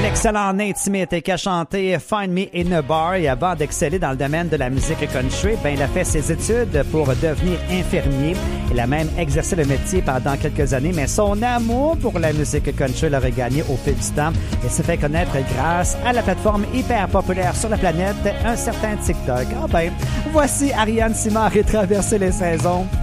L'excellent Nate Smith qui a chanté Find Me in a Bar et avant d'exceller dans le domaine de la musique country, ben, il a fait ses études pour devenir infirmier. Il a même exercé le métier pendant quelques années, mais son amour pour la musique country l'aurait gagné au fil du temps et s'est fait connaître grâce à la plateforme hyper populaire sur la planète, un certain TikTok. Ah ben, voici Ariane Simard et traverser les saisons.